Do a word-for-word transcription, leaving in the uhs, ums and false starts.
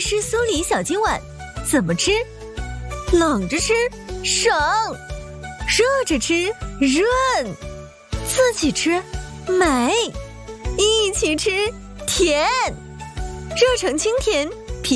吃酥梨小金碗，怎么吃？冷着吃省，热着吃润，自己吃美，一起吃甜。热成清甜，